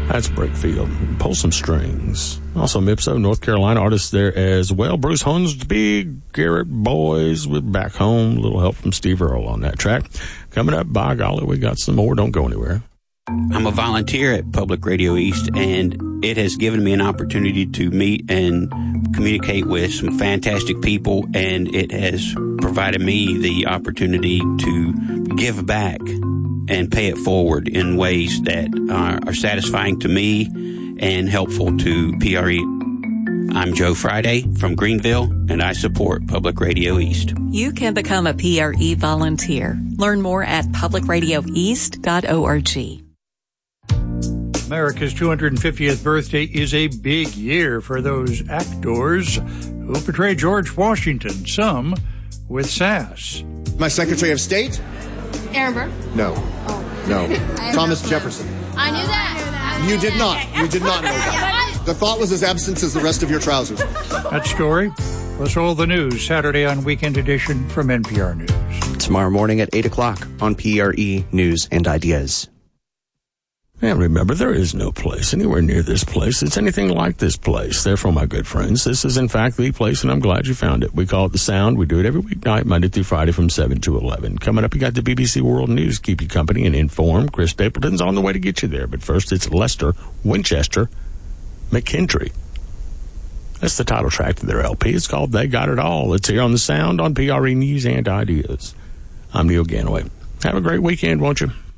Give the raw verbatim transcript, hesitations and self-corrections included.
That's Brickfield. Pull Some Strings. Also, Mipso, North Carolina artists there as well. Bruce Hornsby, Garrett Boys with Back Home. A little help from Steve Earle on that track. Coming up, by golly, we got some more. Don't go anywhere. I'm a volunteer at Public Radio East, and it has given me an opportunity to meet and communicate with some fantastic people, and it has provided me the opportunity to give back and pay it forward in ways that are, are satisfying to me and helpful to P R E. I'm Joe Friday from Greenville, and I support Public Radio East. You can become a P R E volunteer. Learn more at public radio east dot org. America's two hundred fiftieth birthday is a big year for those actors who portray George Washington, some with sass. My Secretary of State? Aaron Burr? No. Oh. No. Thomas Jefferson. I knew that. You did not. You did not know that. The thought was as absent as the rest of your trousers. That story plus all the news Saturday on Weekend Edition from N P R News. Tomorrow morning at eight o'clock on P R E News and Ideas. And remember, there is no place anywhere near this place that's anything like this place. Therefore, my good friends, this is in fact the place, and I'm glad you found it. We call it The Sound. We do it every weeknight, Monday through Friday from seven to eleven. Coming up, you got the B B C World News. Keep you company and informed. Chris Stapleton's on the way to get you there. But first, it's Lester Winchester McKendry. That's the title track to their L P. It's called They Got It All. It's here on The Sound on P R E News and Ideas. I'm Neil Ganaway. Have a great weekend, won't you?